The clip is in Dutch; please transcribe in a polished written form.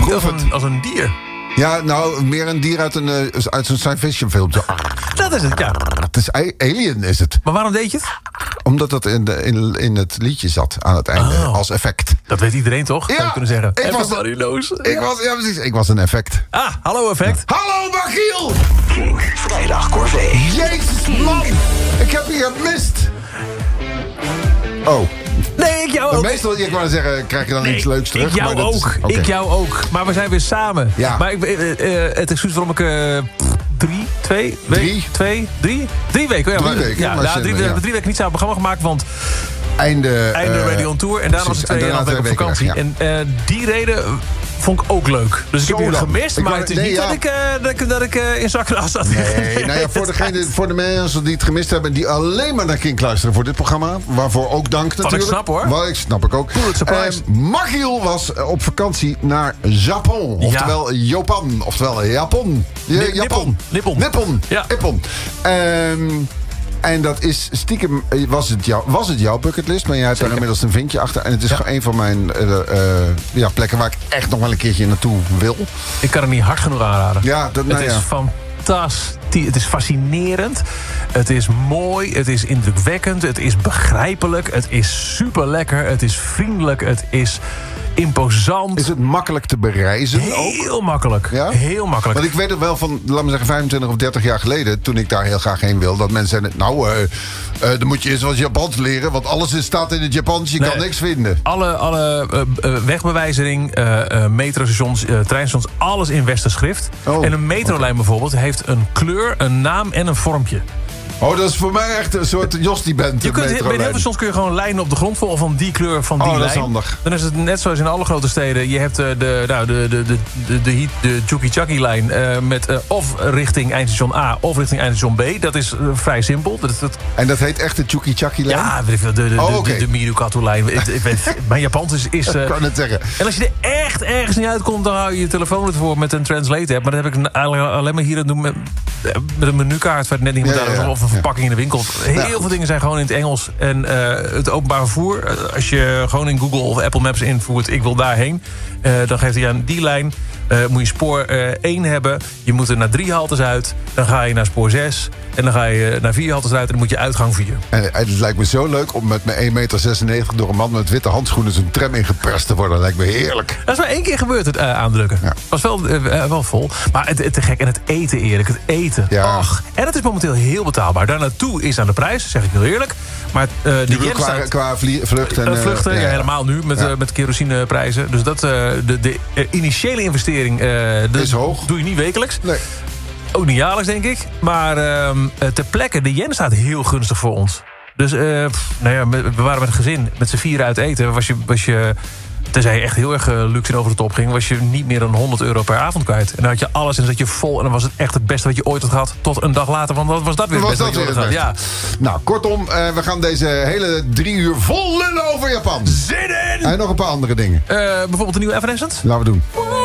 Klinkt als een dier. Ja, nou, meer een dier uit zo'n science fiction film. Zo, Dat is het, ja. het is Alien, is het. Maar waarom deed je het? Omdat dat in het liedje zat aan het einde, als effect. Dat weet iedereen toch? Zou je kunnen zeggen. Everybody knows. Precies. Ik was een effect. Hallo effect. Ja. Hallo, Magiel! King, vrijdag Corvée. Jezus, man! Ik heb je gemist. Oh. Nee, ik jou ook. Meestal, ik wou zeggen, krijg je dan iets leuks terug. Ik jou ook. Okay. Ik jou ook. Maar we zijn weer samen. Ja. Maar het excuus waarom ik 3 weken... We hebben 3 weken niet samen programma gemaakt, want... Einde Radio on Tour. En daarna was ik 2,5 weken op vakantie. Weg, ja. En die reden vond ik ook leuk. Dus ik heb jullie gemist. Maar het is niet dat ik in zak en as zat. Nee, nou ja, voor de mensen die het gemist hebben... die alleen maar naar Kink luisteren voor dit programma... waarvoor ook dank natuurlijk. Wat ik snap, hoor. Wat ik snap ik ook. Magiel was op vakantie naar Japan. Oftewel Japan. Oftewel Japon. Nippon. Ja. Nippon. En dat is stiekem, was het jouw bucketlist, maar jij hebt daar inmiddels een vinkje achter. En het is gewoon een van mijn plekken waar ik echt nog wel een keertje naartoe wil. Ik kan het niet hard genoeg aanraden. Ja, het is fantastisch. Het is fascinerend. Het is mooi. Het is indrukwekkend. Het is begrijpelijk. Het is super lekker. Het is vriendelijk. Het is imposant. Is het makkelijk te bereizen ook? Heel makkelijk. Ja? Heel makkelijk. Want ik weet het wel van, laat me zeggen, 25 of 30 jaar geleden... toen ik daar heel graag heen wil, dat mensen zeiden... dan moet je eens wat Japans leren... want alles staat in het Japans, je kan niks vinden. Alle wegbewijzering, metrostations, treinstations... alles in westerschrift. En een metrolijn bijvoorbeeld heeft een kleur, een naam en een vormpje. Oh, dat is voor mij echt een soort Jos-die-band. Bij heel veel stations kun je gewoon lijnen op de grond volgen van die kleur van die lijn. Dat is handig. Dan is het net zoals in alle grote steden. Je hebt de Chucky-Chucky-lijn met of richting eindstation A of richting eindstation B. Dat is vrij simpel. En dat heet echt de Chucky-Chucky-lijn? Ja, de Mirukatu-lijn. Mijn Japans is... Ik kan het zeggen. En als je er echt ergens niet uitkomt, dan hou je je telefoon ervoor met een translate-app. Maar dat heb ik alleen maar hier doen met een menukaart waar net niet moet of een verpakking in de winkel. Heel veel dingen zijn gewoon in het Engels. En het openbaar vervoer, als je gewoon in Google of Apple Maps invoert... ik wil daarheen, dan geeft hij aan die lijn... moet je spoor 1 hebben. Je moet er naar 3 haltes uit. Dan ga je naar spoor 6. En dan ga je naar 4 haltes uit. En dan moet je uitgang 4. En het lijkt me zo leuk om met mijn 1,96 meter... door een man met witte handschoenen zo'n tram ingeprest te worden. Dat lijkt me heerlijk. Dat is maar 1 keer gebeurd, het aandrukken. Ja. Was wel vol. Maar het te gek. En het eten, Erik. Het eten. Ja. Ach. En het is momenteel heel betaalbaar. Daar naartoe is aan de prijs, zeg ik heel eerlijk. Maar qua vluchten. Vluchten, helemaal nu. Met kerosineprijzen. Dus dat de initiële investering... is hoog. Doe je niet wekelijks. Nee. Ook niet jaarlijks, denk ik. Maar ter plekke, de yen staat heel gunstig voor ons. Dus we waren met een gezin. Met z'n 4 uit eten. Was je tenzij je echt heel erg luxe en over de top ging... was je niet meer dan €100 per avond kwijt. En dan had je alles en zat je vol. En dan was het echt het beste wat je ooit had gehad. Tot een dag later, want dan was dat weer het beste wat je ooit had gehad. Ja. Nou, kortom, we gaan deze hele 3 uur vol lullen over Japan. Zin in! En nog een paar andere dingen. Bijvoorbeeld de nieuwe Evanescence? Laten we doen.